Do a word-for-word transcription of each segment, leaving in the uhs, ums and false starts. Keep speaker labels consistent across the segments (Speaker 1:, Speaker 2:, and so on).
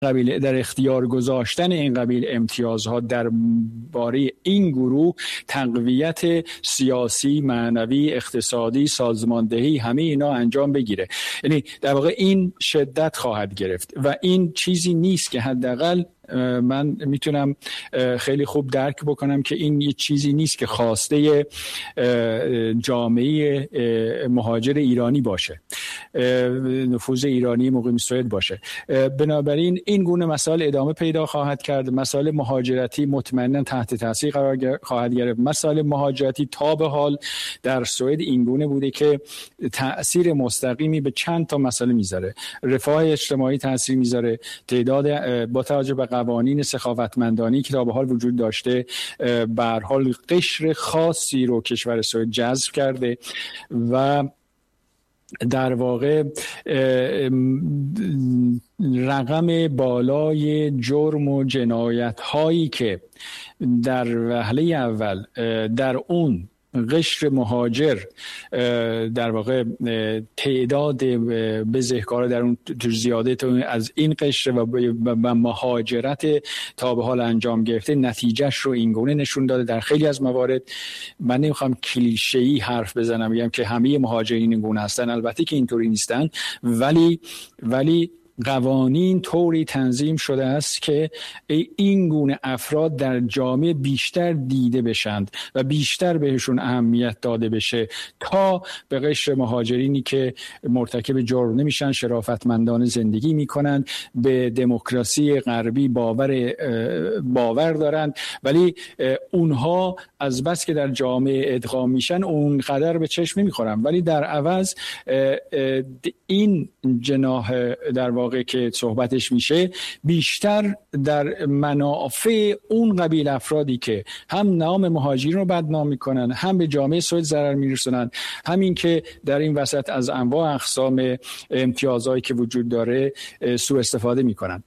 Speaker 1: قبیل در اختیار گذاشتن این قبیل امتیازها درباره این گروه تقویت سیاسی، معنوی، اقتصادی، سازماندهی همه اینا انجام بگیره. یعنی در واقع این شدت خواهد گرفت و این چیزی نیست که حداقل من میتونم خیلی خوب درک بکنم که این یه چیزی نیست که خواسته جامعه مهاجر ایرانی باشه، نفوذ ایرانی مقیم سوئد باشه. بنابراین این گونه مسائل ادامه پیدا خواهد کرد. مسائل مهاجرتی مطمئنا تحت تاثیر قرار خواهد گرفت. مسائل مهاجرتی تا به حال در سوئد این گونه بوده که تأثیر مستقیمی به چند تا مسئله میذاره. رفاه اجتماعی تأثیر میذاره، تعداد با توجه به قوانین سخاوتمندانی که تا به حال وجود داشته به هر حال قشر خاصی رو کشور سوئد جذب کرده و در واقع رقم بالای جرم و جنایت هایی که در وهله اول در اون قشر مهاجر در واقع تعداد بزهکارا در اون زیاده از این قشر و مهاجرت تا به حال انجام گرفته نتیجهش رو این گونه نشون داده. در خیلی از موارد من نمیخوام کلیشه‌ای حرف بزنم بگم که همه مهاجرین این گونه هستن، البته که اینطوری نیستن، ولی ولی قوانین طوری تنظیم شده است که این گونه افراد در جامعه بیشتر دیده بشند و بیشتر بهشون اهمیت داده بشه تا به قشر مهاجرینی که مرتکب جرم نمیشن، شرافتمندانه زندگی میکنند، به دموکراسی غربی باور باور دارند، ولی اونها از بس که در جامعه ادغام میشن اونقدر به چشم نمیخورن، ولی در عوض این جناح در واقع که صحبتش میشه بیشتر در منافع اون قبیل افرادی که هم نام مهاجرین رو بدنام میکنن، هم به جامعه سوئد ضرر میرسونن، همین که در این وسط از انواع اقسام امتیازهایی که وجود داره سوء استفاده میکنن.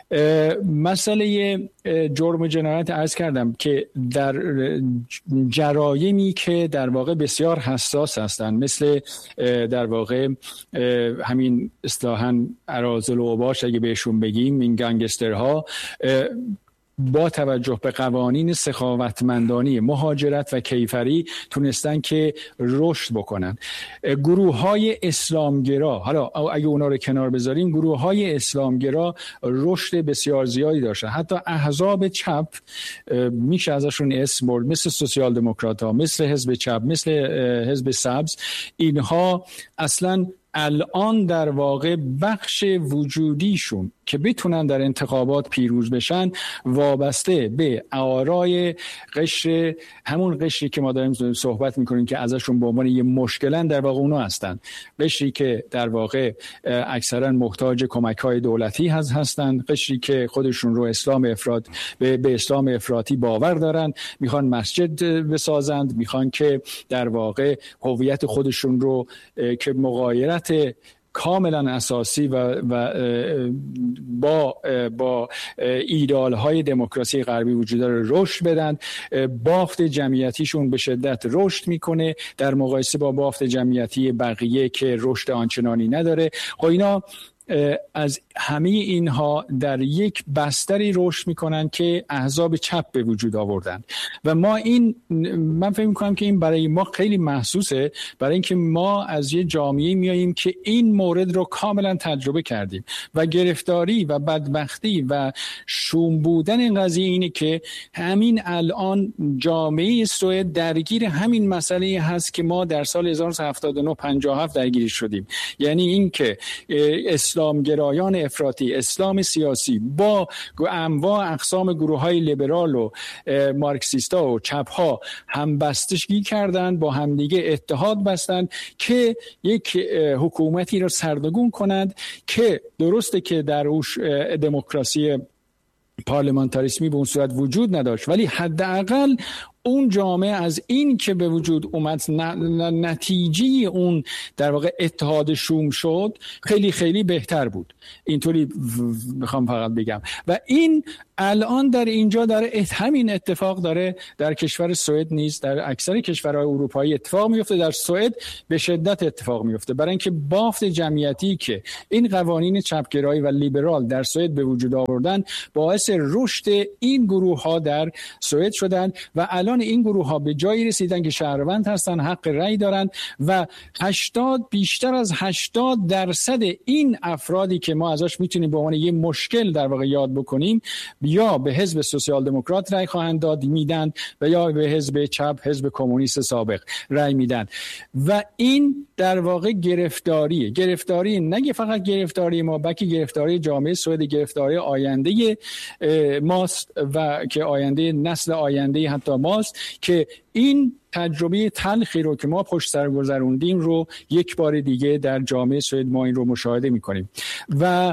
Speaker 1: مسئله جرم و جنایت عرض کردم که در جرایمی که در واقع بسیار حساس هستن، مثل در واقع همین اصطلاحاً اراذل و اوباش اگه بهشون بگیم، این گنگسترها با توجه به قوانین سخاوتمندانی مهاجرت و کیفری تونستن که رشد بکنن. گروه های اسلامگرا، حالا اگه اونا رو کنار بذاریم، گروه های اسلامگرا رشد بسیار زیادی داشتن. حتی احزاب چپ میشه ازشون اسم برد، مثل سوسیال دموکرات ها، مثل حزب چپ، مثل حزب سبز، اینها اصلاً الان در واقع بخش وجودیشون که بتونن در انتخابات پیروز بشن وابسته به آرای قشر، همون قشری که ما داریم صحبت میکنیم که ازشون به عنوان یه مشکلن، در واقع اونا هستن. قشری که در واقع اکثرا محتاج کمک‌های دولتی هست هستن، قشری که خودشون رو اسلام افراط به, به اسلام افراطی باور دارن، میخوان مسجد بسازند، میخوان که در واقع هویت خودشون رو که مغایرت کاملا اساسی و, و با با ایدئال های دموکراسی غربی وجود داره رشد بدن. بافت جمعیتیشون به شدت رشد میکنه در مقایسه با بافت جمعیتی بقیه که رشد آنچنانی نداره. خب اینا از همه اینها در یک بستری رشد میکنن که احزاب چپ به وجود آوردن و ما این من فکر میکنم که این برای ما خیلی محسوسه، برای اینکه ما از یه جامعه میاییم که این مورد رو کاملا تجربه کردیم و گرفتاری و بدبختی و شوم بودن این قضیه اینه که همین الان جامعه سوئد درگیر همین مسئله هست که ما در سال هزار و نهصد و هفتاد و نه پنجاه و هفت درگیر شدیم. یعنی این که اسلامگرایان افراطی، اسلام سیاسی با انواع اقسام گروه‌های لیبرال و مارکسیستا و چپ‌ها هم بستگی کردند، با همدیگه اتحاد بستند که یک حکومتی را سردرگم کنند که درسته که در اوش دموکراسی پارلمانتاریسمی به اون صورت وجود نداشت، ولی حداقل اون جامعه از این که به وجود اومد نتیجه اون در واقع اتحاد شوم شد خیلی خیلی بهتر بود. اینطوری میخوام فقط بگم. و این الان در اینجا داره همین اتفاق داره در کشور سوئد نیز در اکثر کشورهای اروپایی اتفاق میفته، در سوئد به شدت اتفاق میفته، برای اینکه بافت جمعیتی که این قوانین چپگرایی و لیبرال در سوئد به وجود آوردن باعث رشد این گروه ها در سوئد شدن و الان این گروه ها به جایی رسیدن که شهروند هستن، حق رأی دارن و هشتاد بیشتر از هشتاد درصد این افرادی که ما ازش میتونیم به عنوان یه مشکل در واقع یاد بکنیم یا به حزب سوسیال دموکرات رأی خواهند داد میدن و یا به حزب چپ، حزب کمونیست سابق رأی میدن. و این در واقع گرفتاریه، گرفتاری نگه فقط گرفتاری ما بلکه گرفتاری جامعه سوئد، گرفتاری آینده ماست و که آینده نسل آینده حتی ماست که این تجربه تلخی رو که ما پشت سر گذروندیم رو یک بار دیگه در جامعه سوئد ما این رو مشاهده میکنیم. و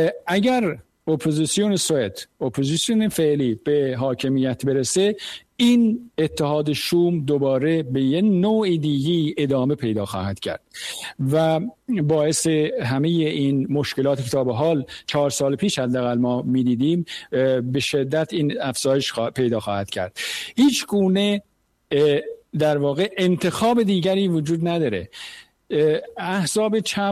Speaker 1: اگر اپوزیسیون سوئد، اپوزیسیون فعلی به حاکمیت برسه، این اتحاد شوم دوباره به یه نوع دیگه ادامه پیدا خواهد کرد و باعث همه این مشکلاتی که تا به حال چهار سال پیش حداقل ما می‌دیدیم به شدت این افزایش پیدا خواهد کرد. هیچ گونه در واقع انتخاب دیگری وجود نداره. احزاب چپ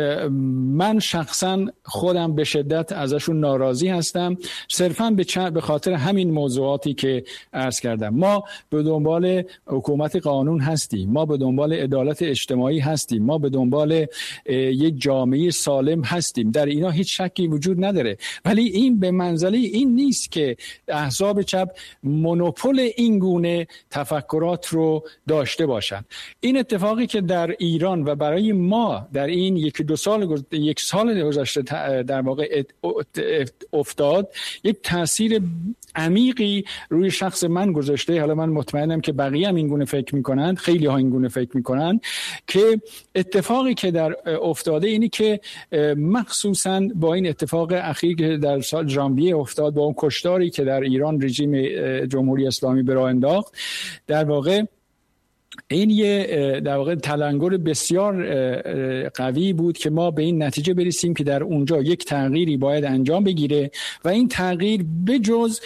Speaker 1: من شخصا خودم به شدت ازشون ناراضی هستم، صرفا به به خاطر همین موضوعاتی که عرض کردم. ما به دنبال حکومت قانون هستیم، ما به دنبال عدالت اجتماعی هستیم، ما به دنبال یک جامعه سالم هستیم، در اینا هیچ شکی وجود نداره، ولی این به منزله این نیست که احزاب چپ مونوپول این گونه تفکرات رو داشته باشن. این اتفاقی که در ایران و برای ما در این یک دو سال یک سال گذشته در واقع افتاد، یک تاثیر عمیقی روی شخص من گذاشته. حالا من مطمئنم که بقیه هم این گونه فکر میکنن، خیلی ها این گونه فکر میکنن که اتفاقی که در افتاده اینی که مخصوصا با این اتفاق اخیر که در سال ژانویه افتاد، با اون کشتاری که در ایران رژیم جمهوری اسلامی به راه انداخت، در واقع این یه در واقع تلنگر بسیار قوی بود که ما به این نتیجه برسیم که در اونجا یک تغییری باید انجام بگیره و این تغییر بجز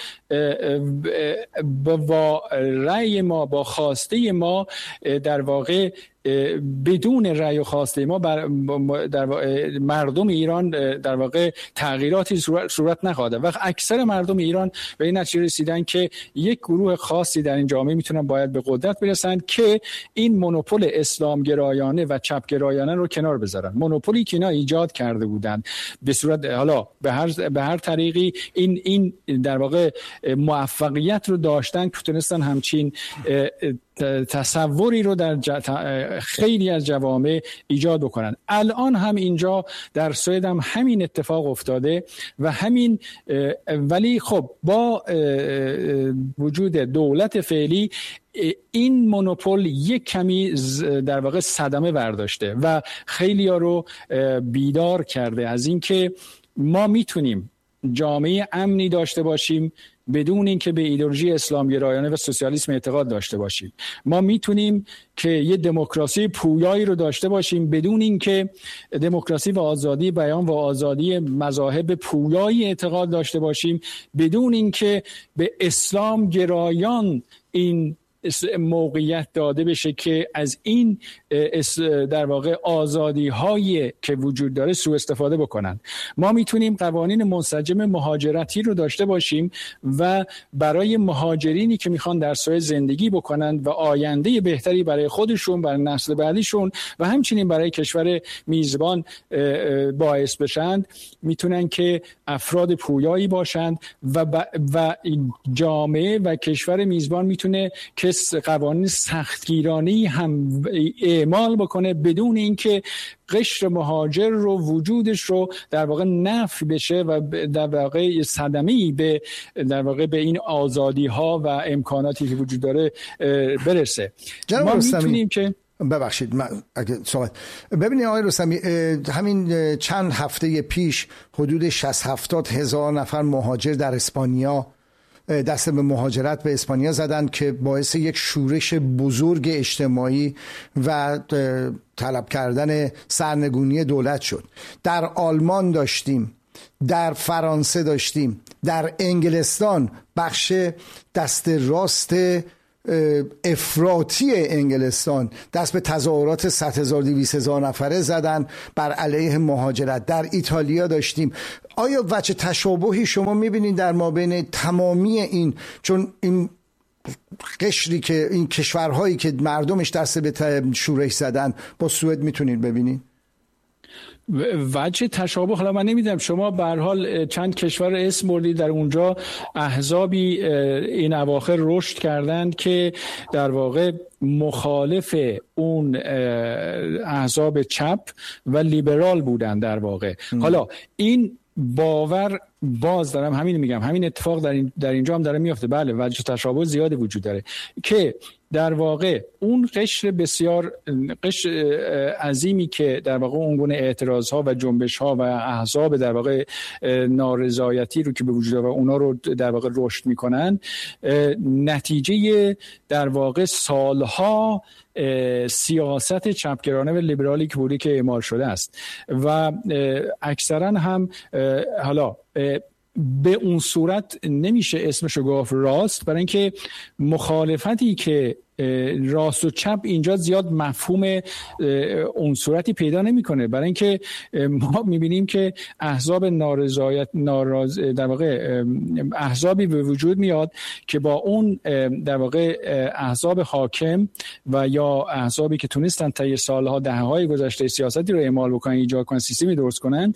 Speaker 1: با رأی ما، با خواسته ما در واقع بدون رأی و خواسته ما در مردم ایران در واقع تغییراتی صورت نخواهد و اکثر مردم ایران به این نتیجه رسیدن که یک گروه خاصی در این جامعه میتونن باید به قدرت برسن که این مونوپول اسلام گرایانه و چپ گرایانه رو کنار بذارن. مونوپولی که اینا ایجاد کرده بودن به صورت حالا به هر به هر طریقی این این در واقع موفقیت رو داشتن که تونستن همچین تصوری رو در خیلی از جوامع ایجاد بکنن. الان هم اینجا در سوئد هم همین اتفاق افتاده و همین، ولی خب با وجود دولت فعلی این مونوپول یک کمی در واقع صدمه برداشته و خیلی ها رو بیدار کرده از این که ما میتونیم جامعه امنی داشته باشیم بدون اینکه به ایدئولوژی اسلام گرایانه و سوسیالیسم اعتقاد داشته باشیم. ما میتونیم که یه دموکراسی پویایی رو داشته باشیم بدون اینکه دموکراسی و آزادی بیان و آزادی مذاهب پویایی اعتقاد داشته باشیم، بدون اینکه به اسلام گرایان این موقعیت داده بشه که از این در واقع آزادی هایی که وجود داره سوء استفاده بکنن. ما میتونیم قوانین منسجم مهاجرتی رو داشته باشیم و برای مهاجرینی که میخوان در سوئد زندگی بکنن و آینده بهتری برای خودشون، برای نسل بعدیشون و همچنین برای کشور میزبان باعث بشن، میتونن که افراد پویایی باشند و و جامعه و کشور میزبان میتونه که قوانین سختگیرانه‌ای هم اعمال بکنه بدون اینکه قشر مهاجر رو وجودش رو در واقع نفی بشه و در واقع صدمه‌ای به در واقع به این آزادی ها و امکاناتی که وجود داره برسه. ما میتونیم که
Speaker 2: ببخشید من اگه صحبت ببینید آقای رستمی، همین چند هفته پیش حدود شصت هفتاد هزار نفر مهاجر در اسپانیا دست به مهاجرت به اسپانیا زدن که باعث یک شورش بزرگ اجتماعی و طلب کردن سرنگونی دولت شد. در آلمان داشتیم، در فرانسه داشتیم، در انگلستان بخش دست راست افراطی انگلستان دست به تظاهرات صد هزار دویست هزار نفره زدن بر علیه مهاجرت. در ایتالیا داشتیم. آیا وجه تشابهی شما میبینید در مابین تمامی این، چون این قشری که این کشورهایی که مردمش دست به شورش زدن با سوئد میتونید ببینید؟
Speaker 1: وجه تشابه حالا من نمیدونم، شما به هر حال چند کشور اسم بردید، در اونجا احزابی این اواخر رشد کردند که در واقع مخالف اون احزاب چپ و لیبرال بودند در واقع. ام. حالا این باور، باز دارم همین میگم، همین اتفاق در, این در اینجا هم داره میفته. بله وجه تشابه زیادی وجود داره که در واقع اون قشر بسیار قشر عظیمی که در واقع اون گونه اعتراض ها و جنبش ها و احزاب در واقع نارضایتی رو که به وجود آورد اونا رو در واقع رشد میکنن، نتیجه در واقع سالها سیاست چپگرانه و لیبرالی که بوده که اعمال شده است و اکثرا هم حالا به اون صورت نمیشه اسمشو گفت راست، برای اینکه مخالفتی که راست و چپ اینجا زیاد مفهوم اون صورتی پیدا نمیکنه، برای اینکه ما میبینیم که احزاب نارضایت ناراض در واقع احزابی به وجود میاد که با اون در واقع احزاب حاکم و یا احزابی که تونستن طی سالها دهه‌های گذشته سیاستی رو اعمال بکنن، ایجاد کنن، سیستمی درست کنن،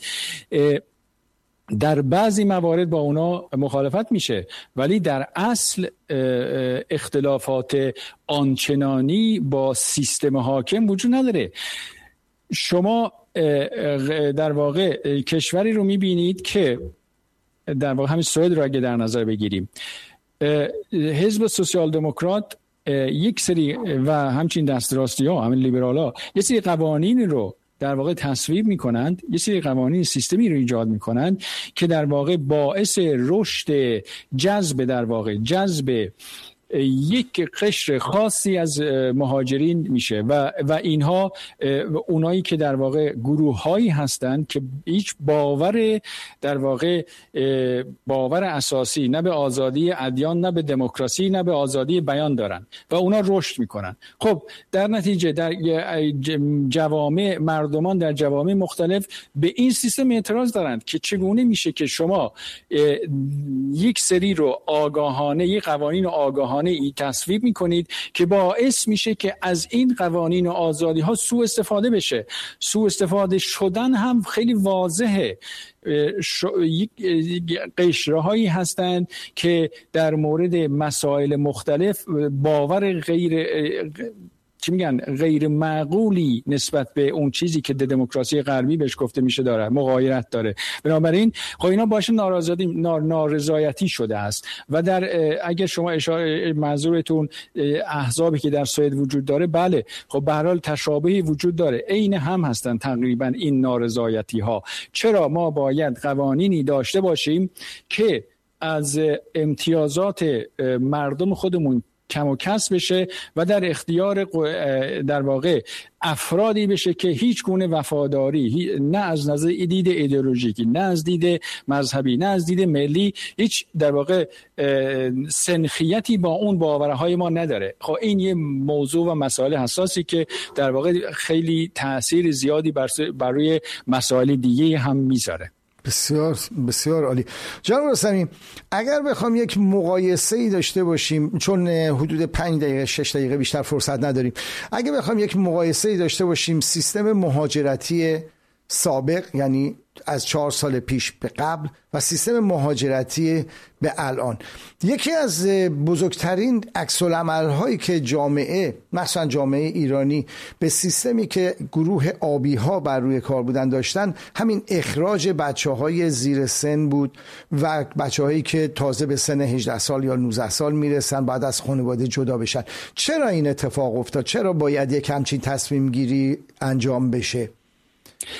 Speaker 1: در بعضی موارد با اونا مخالفت میشه، ولی در اصل اختلافات آنچنانی با سیستم حاکم وجود نداره. شما در واقع کشوری رو میبینید که در واقع همین سوئد رو اگه در نظر بگیریم، حزب سوسیال دموکرات یک سری و همچین دست راستی ها همین لیبرال ها یک سری قوانین رو در واقع تصویب میکنند، یه سری قوانین سیستمی رو ایجاد میکنند که در واقع باعث رشد جذب در واقع جذب یک قشر خاصی از مهاجرین میشه و و اینها اونایی که در واقع گروه‌هایی هستند که هیچ باور در واقع باور اساسی نه به آزادی ادیان، نه به دموکراسی، نه به آزادی بیان دارن و اونا رشد میکنن. خب در نتیجه در جوامع مردمان در جوامع مختلف به این سیستم اعتراض دارند که چگونه میشه که شما یک سری رو آگاهانه، یک قوانین آگاهانه ای تصویب میکنید که باعث میشه که از این قوانین و آزادی ها سوء استفاده بشه. سوء استفاده شدن هم خیلی واضحه. قشرهایی هستند که در مورد مسائل مختلف باور غیر چی میگن غیر معقولی نسبت به اون چیزی که دموکراسی غربی بهش گفته میشه داره، مغایرت داره. بنابراین خب اینا باشه نارضایتی نارضایتی شده است و در اگر شما اشاره منظورتون احزابی که در سوئد وجود داره، بله خب به هر حال تشابهی وجود داره، عین هم هستن تقریبا این نارضایتی ها. چرا ما باید قوانینی داشته باشیم که از امتیازات مردم خودمون کم و کس بشه و در اختیار در واقع افرادی بشه که هیچ گونه وفاداری نه از نظر دید ایدئولوژیکی، نه از دید مذهبی، نه از دید ملی، هیچ در واقع سنخیتی با اون باورهای ما نداره. خب این یه موضوع و مسائل حساسی که در واقع خیلی تأثیر زیادی بر بر روی مسائل دیگه هم میذاره.
Speaker 2: بسیار بسیار عالی. جناب رستمی، اگر بخوام یک مقایسه ای داشته باشیم، چون حدود پنج دقیقه شش دقیقه بیشتر فرصت نداریم، اگر بخوام یک مقایسه ای داشته باشیم سیستم مهاجرتی سابق، یعنی از چهار سال پیش به قبل، و سیستم مهاجرتی به الان، یکی از بزرگترین عکس‌العمل هایی که جامعه مثلا جامعه ایرانی به سیستمی که گروه آبی ها بر روی کار بودن داشتن، همین اخراج بچه های زیر سن بود و بچه هایی که تازه به سن هجده سال یا نوزده سال میرسن بعد از خانواده جدا بشن. چرا این اتفاق افتاد؟ چرا باید یک همچین تصمیم گیری انجام بشه؟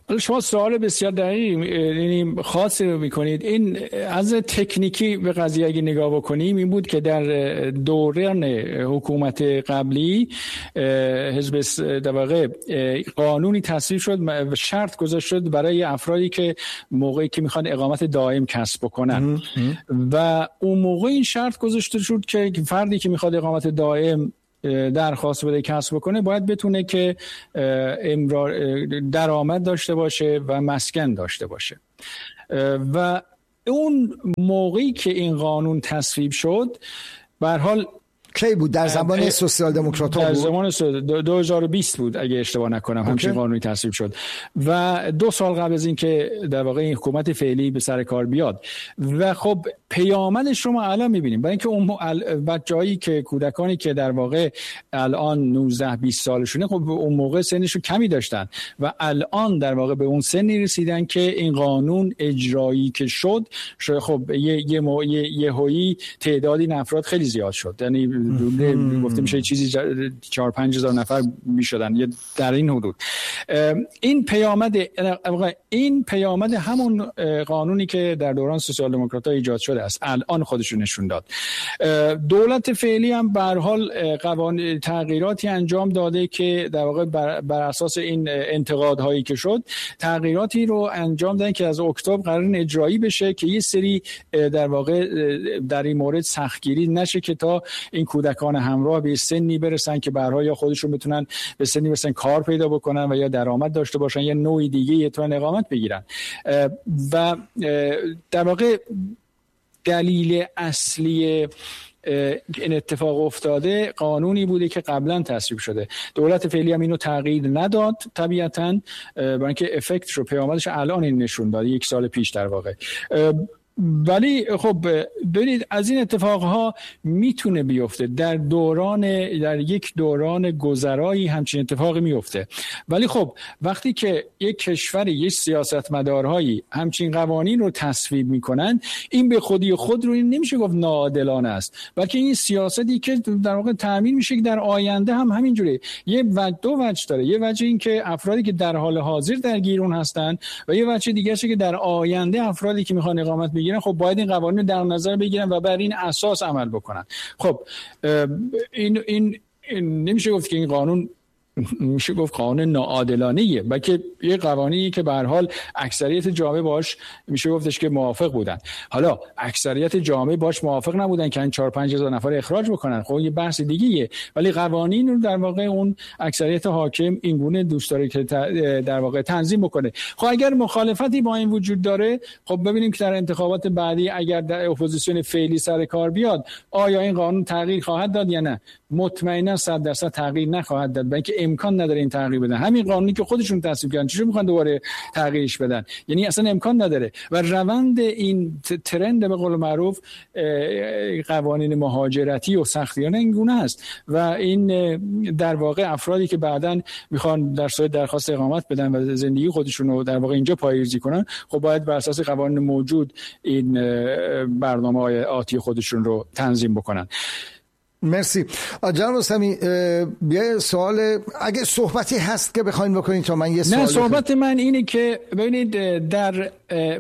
Speaker 1: شما سوال بسیار دقیق یعنی خاصی رو میکنید. این از تکنیکی به قضیه اگه نگاه بکنیم این بود که در دوران حکومت قبلی حزب در واقع قانونی تصویب شد و شرط گذاشت شد برای افرادی که موقعی که میخوان اقامت دائم کسب بکنن و اون موقع این شرط گذاشته شد که فردی که میخواد اقامت دائم درخواست بده کسب بکنه باید بتونه که امرار درآمد داشته باشه و مسکن داشته باشه. و اون موقعی که این قانون تصویب شد به هر حال
Speaker 2: کی بود؟ در زمان سوسیال دموکرات ها بود؟
Speaker 1: در زمان دو هزار و بیست بود اگه اشتباه نکنم همچین قانونی تصویب شد و دو سال قبل از این که در واقع این حکومت فعلی به سر کار بیاد. و خب پیامدش رو ما الان می‌بینیم، برای اینکه اون بچه‌هایی که کودکانی که در واقع الان نوزده بیست سالشونه خب اون موقع سنشون کمی داشتن و الان در واقع به اون سنی رسیدن که این قانون اجرایی که شد خب یه یه مو... یه یهویی تعدادی افراد خیلی زیاد شد، یعنی گفته میشه چیزی چهار پنج هزار نفر میشدن یا در این حدود. این پیامد این پیامد همون قانونی که در دوران سوسیال دموکرات‌ها ایجاد شده است الان خودشون نشون داد. دولت فعلی هم به هر حال قوانین تغییراتی انجام داده که در واقع بر, بر اساس این انتقادهایی که شد تغییراتی رو انجام دادن که از اکتبر قرار اجرایی بشه که یه سری در واقع در این مورد سختگیری نشه که تا این کودکان همراه به سنی برسن که برای یا خودشون بتونن به سنی برسن کار پیدا بکنن و یا درآمد داشته باشن یا نوع دیگه یتون اقامت بگیرن. و در واقع دلیل اصلی این اتفاق افتاده قانونی بوده که قبلا تصویب شده. دولت فعلی هم اینو تغییر نداد طبیعتاً، برای اینکه افکتش رو پیامدش الان این نشون داد، یک سال پیش در واقع. ولی خب ببینید از این اتفاقها میتونه بیفته در دوران در یک دوران گذرایی همچین اتفاقی میفته. ولی خب وقتی که یک کشوری یک سیاستمدارهایی همچین قوانین رو تصویب میکنن این به خودی خود رو این نمیشه گفت ناعادلانه است، بلکه این سیاستی که در واقع تأمین میشه که در آینده هم همینجوره. یه وجه دو وجه داره، یه وجه این که افرادی که در حال حاضر در گیرون هستن و یه وجه دیگه که در آینده افرادی که میخوان اقامت بگیرن خب باید این قوانین در نظر بگیرن و بر این اساس عمل بکنن. خب این این, این نمیشه گفت که این قانون میشه گفت قانون ناعادلانه‌ایه، بلکه یه قوانینی که به هر حال اکثریت جامعه باش میشه گفتش که موافق بودن. حالا اکثریت جامعه باش موافق نبودن که این چهار پنج هزار نفر اخراج بکنن، خب یه بحث دیگه‌ایه، ولی قوانین رو در واقع اون اکثریت حاکم اینگونه دوست داره که در واقع تنظیم بکنه. خب اگر مخالفتی با این وجود داره خب ببینیم که در انتخابات بعدی اگر در اپوزیسیون فعلی سر کار بیاد آیا این قانون تغییر خواهد داد یا نه. مطمئنا صد درصد تغییر نخواهد داد، بلکه امکان نداره این تغییر بدن. همین قانونی که خودشون تصویب کردن چجوری میخوان دوباره تغییرش بدن؟ یعنی اصلا امکان نداره. و روند این ترند به قول معروف قوانین مهاجرتی و سختیانه این گونه است و این در واقع افرادی که بعداً میخوان در صورت درخواست اقامت بدن و زندگی خودشون رو در واقع اینجا پایه‌ریزی کنن خب باید بر اساس قوانین موجود این برنامه‌های آتی خودشون رو تنظیم بکنن.
Speaker 2: مرسی. جناب رستمی یه سوال اگه صحبتی هست که بخواید بکنید تا من یه سوال.
Speaker 1: نه صحبت من اینه که ببینید در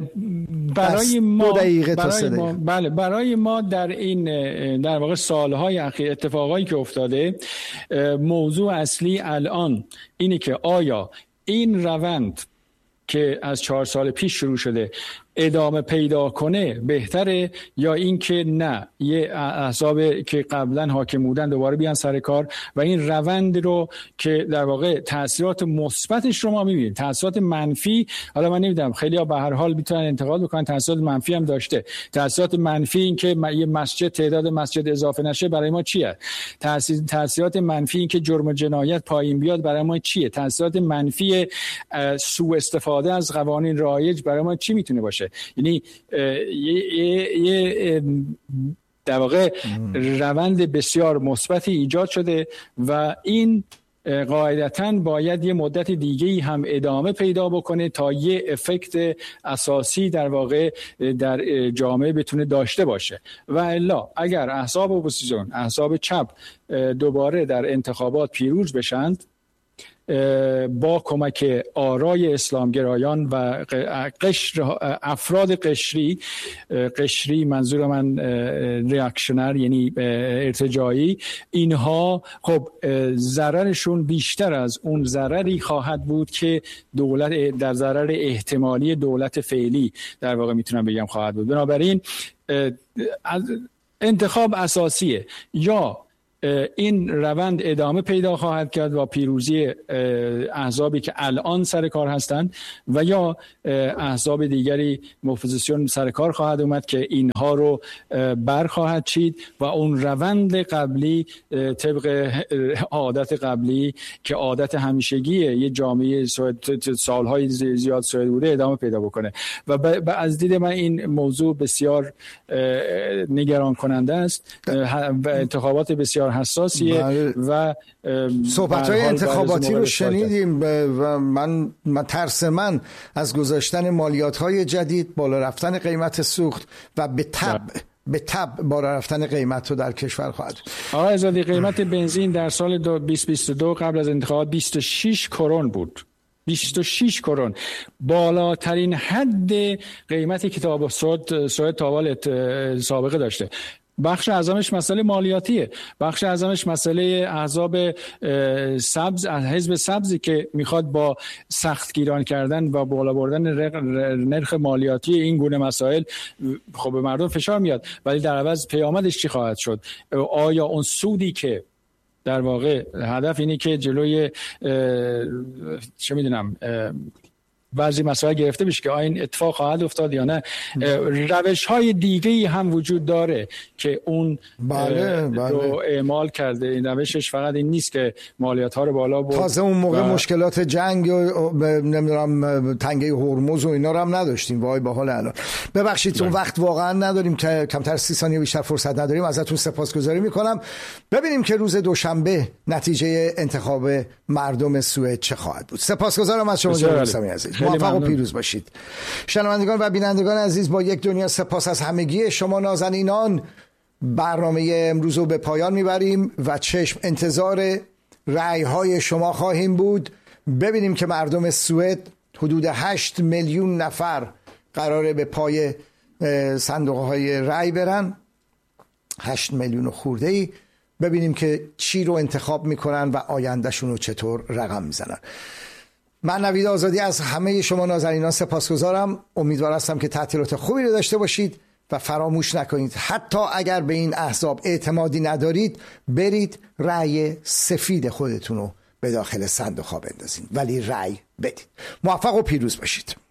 Speaker 1: برای ما برای ما بله برای ما در این در واقع سالهای اخیر اتفاقایی که افتاده موضوع اصلی الان اینه که آیا این روند که از چهار سال پیش شروع شده ادامه پیدا کنه بهتره یا اینکه نه یه احزاب که قبلا حاکم بودن دوباره بیان سر کار و این روند رو که در واقع تاثیرات مثبتش رو ما می‌بینیم. تاثیرات منفی حالا من نمیدونم خیلی‌ها به هر حال میتونن انتقاد بکنن، تاثیرات منفی هم داشته. تاثیرات منفی این که یه مسجد تعداد مسجد اضافه نشه برای ما چیه؟ تاثیر تاثیرات منفی این که جرم و جنایت پایین بیاد برای ما چیه؟ تاثیرات منفی سوء استفاده از قوانین رایج برای ما چی میتونه باشه؟ یعنی یه یه در واقع روند بسیار مثبتی ایجاد شده و این قاعدتاً باید یه مدت دیگه‌ای هم ادامه پیدا بکنه تا یه افکت اساسی در واقع در جامعه بتونه داشته باشه. و الا اگر احزاب اپوزیسیون، احزاب چپ دوباره در انتخابات پیروز بشند با کمک آرای اسلامگرایان و قشر افراد قشری، قشری منظور من ریاکشنر یعنی ارتجاعی، اینها خب ضررشون بیشتر از اون ضرری خواهد بود که دولت در ضرر احتمالی دولت فعلی در واقع میتونم بگم خواهد بود. بنابراین انتخاب اساسیه، یا این روند ادامه پیدا خواهد کرد و پیروزی احزابی که الان سر کار هستند، و یا احزاب دیگری اپوزیسیون سر کار خواهد اومد که اینها رو برخواهد چید و اون روند قبلی طبق عادت قبلی که عادت همیشگیه یه جامعه سالهای زیاد سوئد بوده ادامه پیدا بکنه. و از دید من این موضوع بسیار نگران کننده است و انتخابات بسیار حساسیه و
Speaker 2: صحبت‌های انتخاباتی رو شنیدیم و من, من ترس من از گذاشتن مالیات‌های جدید، بالا رفتن قیمت سوخت و به تبع به تبع بالا رفتن قیمت رو در کشور خواهد.
Speaker 1: آقای آزادی، قیمت بنزین در سال بیست بیست و دو قبل از انتخابات بیست و شش کرون بود. بیست و شش کرون، بالاترین حد قیمتی که تا سوئد سوئد تا سابقه داشته. بخش اعظمش مسئله مالیاتیه، بخش اعظمش مسئله احزاب سبز، حزب سبزی که میخواد با سختگیران کردن و بالا بردن نرخ مالیاتی این گونه مسائل خب به مردم فشار میاد، ولی در عوض پیامدش چی خواهد شد؟ آیا اون سودی که در واقع هدف اینه که جلوی چه میدونم بعضی مسائل گرفته بشه که این اتفاق خواهد افتاد یا نه، روش های دیگه‌ای هم وجود داره که اون
Speaker 2: بله، بله.
Speaker 1: رو اعمال کرده. این روشش فقط این نیست که مالیات ها رو بالا برد.
Speaker 2: تازه اون موقع
Speaker 1: و...
Speaker 2: مشکلات جنگ و نمیدونم تنگه هرمز و اینا رو هم نداشتیم. وای به حال الان. ببخشید اون وقت واقعا نداریم که کمتر سی ثانیه بیشتر فرصت نداریم. ازتون سپاسگزاری میکنم. ببینیم که روز دوشنبه نتیجه انتخاب مردم سوئد چه خواهد بود. سپاسگزارم از شما جناب رستمی عزیز. موفق و پیروز باشید. شنوندگان و بینندگان عزیز، با یک دنیا سپاس از همگی شما نازنینان، برنامه امروز رو به پایان میبریم و چشم انتظار رأی های شما خواهیم بود. ببینیم که مردم سوئد حدود هشت میلیون نفر قراره به پای صندوق های رأی برن، هشت میلیون خورده ای. ببینیم که چی رو انتخاب میکنن و آیندهشون رو چطور رقم میزنن. من نوید آزادی از همه شما نازنینان سپاسگزارم. امیدوار هستم که تعطیلات خوبی رو داشته باشید و فراموش نکنید حتی اگر به این احزاب اعتمادی ندارید، برید رأی سفید خودتون رو به داخل صندوق ها بندازید، ولی رأی بدید. موفق و پیروز باشید.